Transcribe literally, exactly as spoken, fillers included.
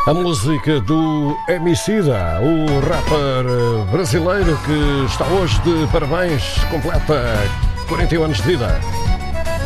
A música do Emicida, o rapper brasileiro que está hoje de parabéns, completa quarenta e um anos de vida.